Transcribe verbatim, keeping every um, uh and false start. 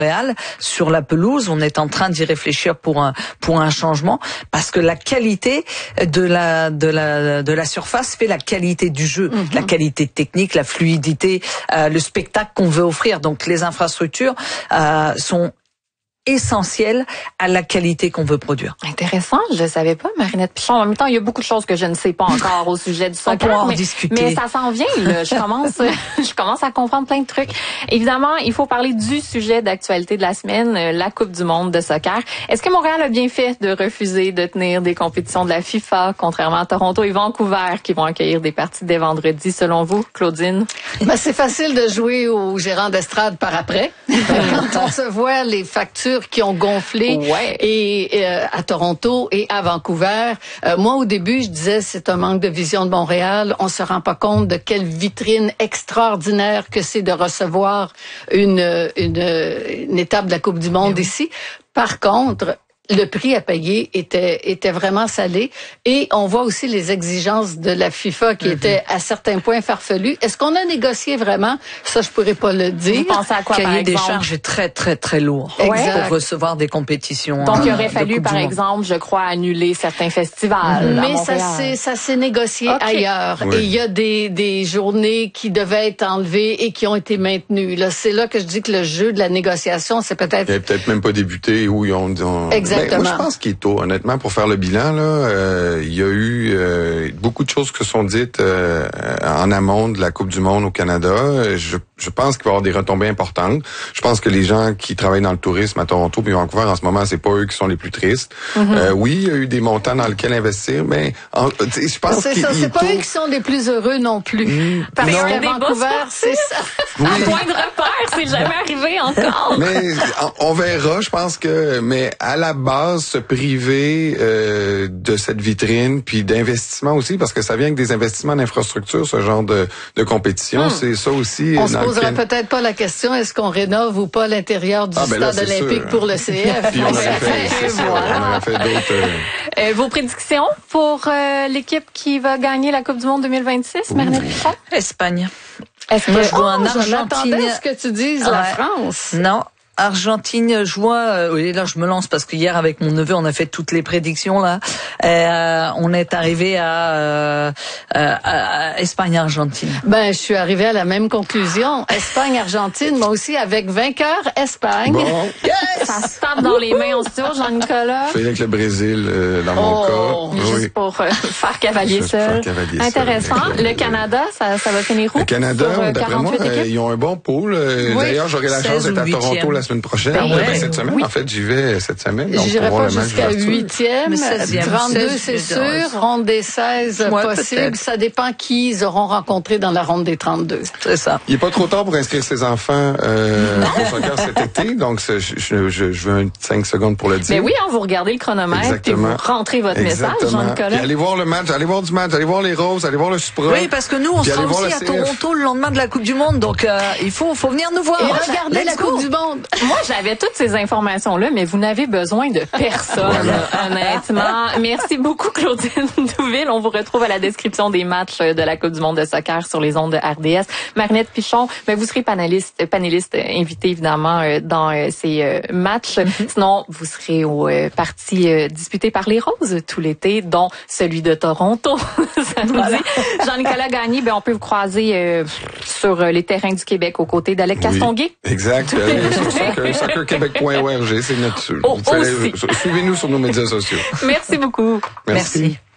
Montréal, sur la pelouse, on est en train d'y réfléchir pour un pour un changement, parce que la qualité de la de la de la surface fait la qualité du jeu, mm-hmm. la qualité technique, la fluidité, euh, le spectacle qu'on veut offrir. Donc les infrastructures euh, sont essentiel à la qualité qu'on veut produire. Intéressant, je ne savais pas, Marinette Pichon. En même temps, il y a beaucoup de choses que je ne sais pas encore au sujet du soccer. On pourra en mais, discuter. Mais ça s'en vient, là. Je commence, je commence à comprendre plein de trucs. Évidemment, il faut parler du sujet d'actualité de la semaine, la Coupe du monde de soccer. Est-ce que Montréal a bien fait de refuser de tenir des compétitions de la FIFA, contrairement à Toronto et Vancouver, qui vont accueillir des parties dès vendredi, selon vous, Claudine? Ben, c'est facile de jouer au gérant d'estrade par après. Quand on se voit les factures qui ont gonflé ouais. et euh, à Toronto et à Vancouver. Euh, moi, au début, je disais c'est un manque de vision de Montréal. On se rend pas compte de quelle vitrine extraordinaire que c'est de recevoir une, une, une étape de la Coupe du monde oui. ici. Par contre, le prix à payer était était vraiment salé et on voit aussi les exigences de la FIFA qui mm-hmm. étaient à certains points farfelues. Est-ce qu'on a négocié vraiment? Ça, je pourrais pas le dire. Vous pensez à quoi, par exemple? Des charges très, très, très lourds exact. pour recevoir des compétitions. Donc, il aurait euh, fallu, par exemple, je crois, annuler certains festivals. Mais ça s'est, ça s'est négocié okay. ailleurs. Oui. Et il y a des, des journées qui devaient être enlevées et qui ont été maintenues. Là, c'est là que je dis que le jeu de la négociation, c'est peut-être... Il n'avait peut-être même pas débuté où ils ont... ont... Exactement. Ben, moi, je pense qu'il est tôt, honnêtement, pour faire le bilan. Là, euh, il y a eu euh, beaucoup de choses qui sont dites euh, en amont de la Coupe du monde au Canada. Je, je pense qu'il va y avoir des retombées importantes. Je pense que les gens qui travaillent dans le tourisme à Toronto et Vancouver, en ce moment, c'est pas eux qui sont les plus tristes. Mm-hmm. Euh, oui, il y a eu des montants dans lesquels investir, mais en, je pense c'est qu'il ça, c'est est pas tôt. eux qui sont les plus heureux non plus. Mmh. Parce qu'à Vancouver, c'est ça. Oui. À point de repère, c'est jamais arrivé encore. Mais on verra, je pense que, mais à la base, se priver euh, de cette vitrine, puis d'investissement aussi, parce que ça vient avec des investissements d'infrastructure, ce genre de, de compétition, hmm. c'est ça aussi. On se poserait lequel... peut-être pas la question, est-ce qu'on rénove ou pas l'intérieur du ah, ben stade là, olympique sûr. Pour le C F? Puis on aurait fait, ça, voilà. on aurait fait d'autres... Euh... Euh, vos prédictions pour euh, l'équipe qui va gagner la Coupe du monde deux mille vingt-six, Marinette Pichon? Espagne. Est-ce que je vois en Argentine? Est-ce que tu dises ouais. la France? Non. Argentine joie, euh, et là je me lance parce que hier avec mon neveu on a fait toutes les prédictions là. Euh, on est arrivé à, euh, à, à Espagne-Argentine. Ben je suis arrivée à la même conclusion. Espagne-Argentine, moi aussi avec vainqueur Espagne. Bon. Yes! Ça se tape dans les mains en studio, Jean-Nicolas. Je fais avec le Brésil euh, dans mon oh, cas. Juste oui. pour euh, faire cavalier juste seul. Faire cavalier Intéressant. Seul. Le Canada, ça, ça va finir où? Le Canada, sur, euh, d'après moi, euh, ils ont un bon pool. Oui. D'ailleurs, j'aurai la chance d'être à Toronto la semaine prochaine. Ben ouais. Ben, cette semaine, oui. En fait, j'y vais cette semaine. J'irai pas jusqu'à huitième, trente-deux, c'est sûr. Ronde des seize ouais, possible. Peut-être. Ça dépend qui ils auront rencontré dans la ronde des trente-deux. C'est ça. Il n'est pas trop tard pour inscrire ses enfants euh, au soccer cet été. Donc, je, je, je, je veux cinq secondes pour le dire. Mais oui, hein, vous regardez le chronomètre Exactement. et vous rentrez votre Exactement. message, Jean-Nicolas. Puis allez voir le match, allez voir du match, allez voir les Roses, allez voir le Supra. Oui, parce que nous, on sera aussi à Toronto le lendemain de la Coupe du monde. Donc, euh, il faut, faut venir nous voir. Et regardez la Coupe du monde. Moi, j'avais toutes ces informations-là, mais vous n'avez besoin de personne, voilà. Honnêtement. Merci beaucoup, Claudine Douville. On vous retrouve à la description des matchs de la Coupe du monde de soccer sur les ondes de R D S. Marinette Pichon, ben, vous serez panéliste, panéliste invité, évidemment, dans ces matchs. Mm-hmm. Sinon, vous serez aux parties disputées par les Roses tout l'été, dont celui de Toronto. Ça nous voilà. dit. Jean-Nicolas Gagné, ben, on peut vous croiser euh, sur les terrains du Québec aux côtés d'Alec oui, Castonguay. Exact. Allez sur soccer, soccer québec point org, c'est notre... Oh, Suivez-nous sur nos médias sociaux. Merci beaucoup. Merci. Merci.